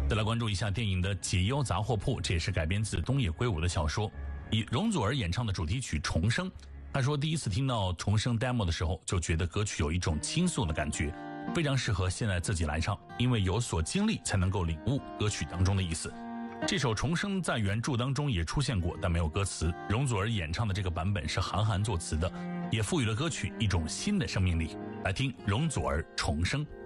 再来关注一下电影的《解忧杂货铺》，这也是改编自东野圭吾的小说，以容祖儿演唱的主题曲《重生》。他说第一次听到《重生》demo 的时候，就觉得歌曲有一种倾诉的感觉，非常适合现在自己来唱，因为有所经历才能够领悟歌曲当中的意思。这首《重生》在原著当中也出现过，但没有歌词。容祖儿演唱的这个版本是韩寒作词的，也赋予了歌曲一种新的生命力。来听容祖儿《重生》。